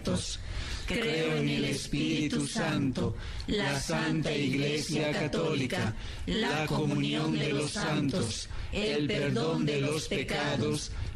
muertos. Creo en el Espíritu Santo, la Santa Iglesia Católica, la comunión de los santos, el perdón de los pecados,